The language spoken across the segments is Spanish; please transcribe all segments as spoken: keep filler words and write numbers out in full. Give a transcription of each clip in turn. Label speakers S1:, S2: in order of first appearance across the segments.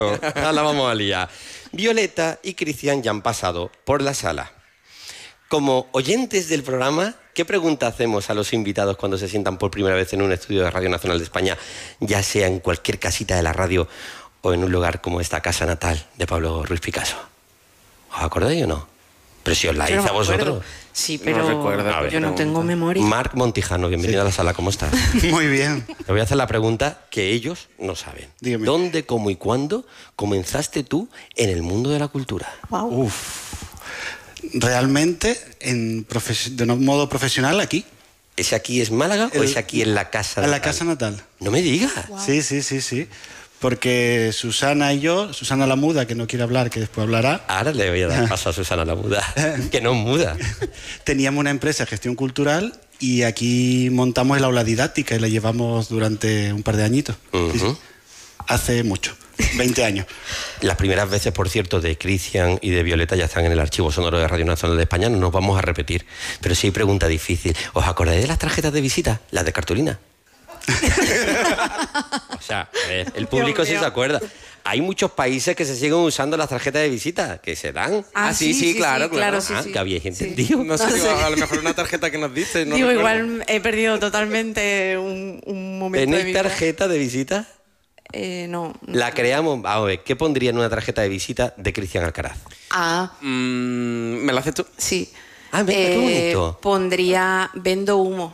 S1: Ya la vamos a liar. Violeta y Cristian ya han pasado por la sala. Como oyentes del programa, ¿qué pregunta hacemos a los invitados cuando se sientan por primera vez en un estudio de Radio Nacional de España, ya sea en cualquier casita de la radio o en un lugar como esta casa natal de Pablo Ruiz Picasso? ¿Os acordáis o no? Pero si os la hice
S2: no
S1: a vosotros.
S2: Sí, pero
S3: No recuerdo,
S2: yo
S3: ver,
S2: no
S3: no.
S2: tengo memoria.
S1: Marc Montijano, bienvenido
S4: Sí.
S1: a la sala, ¿cómo estás?
S4: Muy bien.
S1: Te voy a hacer la pregunta que ellos no saben.
S4: Dígame.
S1: ¿Dónde, cómo y cuándo comenzaste tú en el mundo de la cultura?
S2: Wow.
S4: Uf. Realmente, en profe- de un modo profesional, aquí.
S1: ¿Ese aquí es Málaga o
S4: El-
S1: es aquí en la casa
S4: En la
S1: natal?
S4: casa natal.
S1: No me digas.
S4: Sí, sí, sí, sí. Porque Susana y yo, Susana la muda, que no quiere hablar, que después hablará,
S1: Ahora le voy a dar paso a Susana la muda, que no es muda.
S4: teníamos una empresa de gestión cultural y aquí montamos el aula didáctica y la llevamos durante un par de añitos.
S1: Ujú.
S4: Sí, sí. Hace mucho, veinte años.
S1: Las primeras veces, por cierto, de Cristian y de Violeta ya están en el archivo sonoro de Radio Nacional de España, no nos vamos a repetir. Pero sí hay pregunta difícil. ¿Os acordáis de las tarjetas de visita? Las de cartulina. O sea, a ver, el público
S2: Dios
S1: sí
S2: mío.
S1: se acuerda. Hay muchos países que se siguen usando las tarjetas de visita, que se dan.
S3: Ah, sí, sí, claro, claro.
S2: sí,
S1: Ah,
S2: sí.
S1: que habíais
S2: Sí.
S1: entendido.
S3: No sé, a lo mejor una tarjeta que nos dice. No
S2: Digo,
S3: recuerdo.
S2: igual he perdido totalmente un, un momento de mi
S1: ¿Tenéis
S2: vida.
S1: tarjeta de visita?
S2: Eh, no. no.
S1: La creamos. A ver, ¿qué pondría en una tarjeta de visita de Cristian Alcaraz?
S2: Ah,
S3: Mm, ¿Me lo haces tú?
S2: sí.
S1: Ah, venga, qué bonito.
S2: Pondría vendo humo.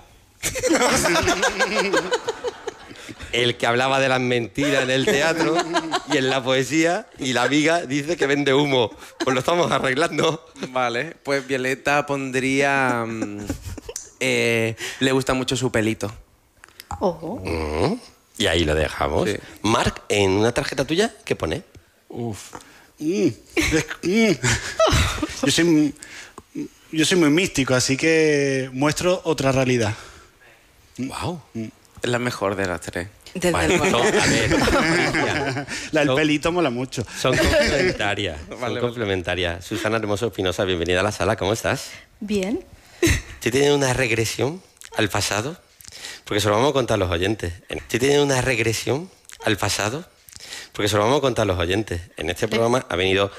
S1: El que hablaba de las mentiras en el teatro y en la poesía, y la amiga dice que vende humo. Pues lo estamos arreglando.
S3: Vale, pues Violeta pondría... mm, eh, le gusta mucho su pelito.
S2: Ojo.
S1: Mm, Y ahí lo dejamos.
S3: Sí.
S1: Marc, en una tarjeta tuya, ¿qué pone?
S4: Uf. Mm. Es- mm. Yo soy, yo soy muy místico, así que muestro otra realidad.
S1: Wow.
S3: Es la mejor de las tres.
S2: Desde
S1: Vale,
S2: luego.
S1: son, a ver, Cristian,
S4: La del
S1: son-
S4: pelito mola mucho.
S1: son complementarias.
S3: Vale,
S1: son
S3: vale.
S1: complementarias. Susana Hermoso Espinosa, bienvenida a la sala, ¿cómo estás?
S5: Bien.
S1: ¿Tú tienes una regresión al pasado? Porque se lo vamos a contar a los oyentes. ¿Tú tienes una regresión al pasado? Porque se lo vamos a contar a los oyentes. En este programa ha venido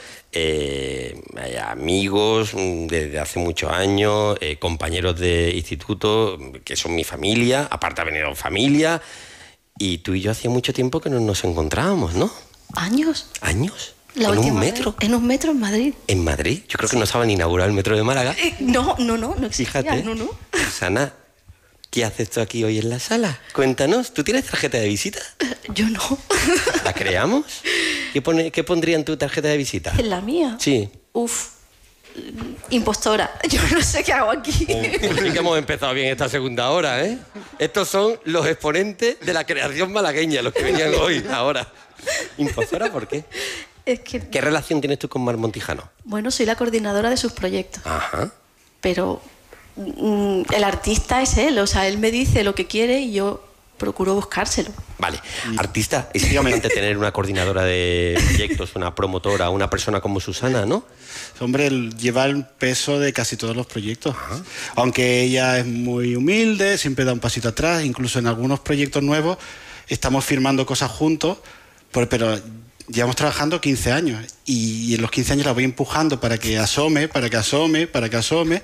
S1: eh, amigos desde hace muchos años, eh, compañeros de instituto, que son mi familia, aparte ha venido familia, y tú y yo hacía mucho tiempo que no nos encontrábamos, ¿no?
S5: ¿Años?
S1: ¿Años?
S5: La
S1: ¿En un
S5: última
S1: metro?
S5: vez. En un metro en Madrid.
S1: ¿En Madrid? Yo creo que no estaba ni inaugurado el metro de Málaga.
S5: Eh, no, no, no, no existía.
S1: Fíjate,
S5: No, no.
S1: Susana, ¿qué haces tú aquí hoy en la sala? Cuéntanos, ¿tú tienes tarjeta de visita?
S5: Yo no.
S1: ¿La creamos? ¿Qué, pone, ¿Qué pondría en tu tarjeta de visita?
S5: ¿En la mía?
S1: Sí.
S5: Uf. Impostora. Yo no sé qué hago aquí.
S1: Pues sí que hemos empezado bien esta segunda hora, ¿eh? Estos son los exponentes de la creación malagueña, los que venían hoy, ahora. ¿Impostora por qué?
S5: Es que,
S1: ¿Qué relación tienes tú con Mar Montijano?
S5: bueno, soy la coordinadora de sus proyectos.
S1: Ajá.
S5: Pero mm, el artista es él. O sea, él me dice lo que quiere y yo procuro buscárselo.
S1: Vale. Artista, es importante tener una coordinadora de proyectos, una promotora, una persona como Susana, ¿no?
S4: Hombre, él lleva el peso de casi todos los proyectos. Aunque ella es muy humilde, siempre da un pasito atrás, incluso en algunos proyectos nuevos estamos firmando cosas juntos, por- pero llevamos trabajando quince años y, y en los quince años la voy empujando para que asome, para que asome, para que asome.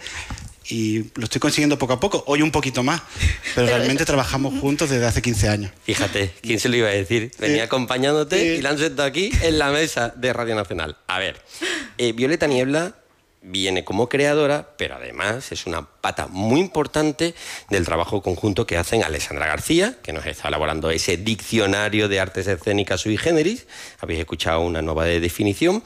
S4: Y lo estoy consiguiendo poco a poco, hoy un poquito más, pero realmente trabajamos juntos desde hace quince años.
S1: Fíjate, ¿quién se lo iba a decir? Venía
S4: Sí.
S1: acompañándote
S4: Sí.
S1: y la han sentado aquí en la mesa de Radio Nacional. A ver, eh, Violeta Niebla viene como creadora, pero además es una pata muy importante del trabajo conjunto que hacen Alessandra García, que nos está elaborando ese diccionario de artes escénicas sui generis. Habéis escuchado una nueva de definición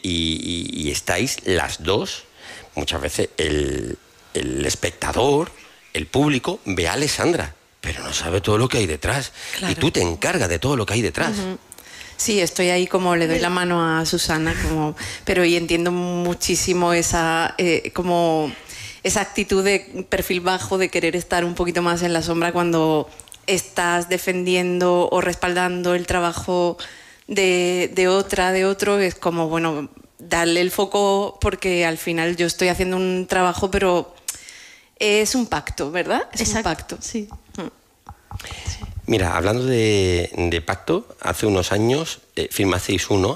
S1: y, y- y estáis las dos. Muchas veces el, el espectador, el público, ve a Alessandra, pero no sabe todo lo que hay detrás.
S2: Claro.
S1: Y tú te encargas de todo lo que hay detrás.
S2: Sí, estoy ahí como le doy la mano a Susana, como, pero y entiendo muchísimo esa, eh, como esa actitud de perfil bajo de querer estar un poquito más en la sombra cuando estás defendiendo o respaldando el trabajo de, de otra, de otro. Es como, bueno, darle el foco porque al final yo estoy haciendo un trabajo, pero es un pacto, ¿verdad? Es
S5: Exacto,
S2: un pacto.
S5: sí.
S1: Mira, hablando de, de pacto, hace unos años eh, firmasteis uno